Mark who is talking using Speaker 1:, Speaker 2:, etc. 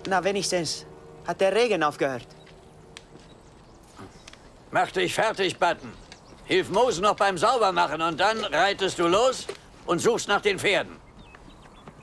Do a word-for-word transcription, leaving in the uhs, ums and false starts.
Speaker 1: Na, wenigstens hat der Regen aufgehört.
Speaker 2: Mach dich fertig, Button. Hilf Mose noch beim Saubermachen und dann reitest du los und suchst nach den Pferden.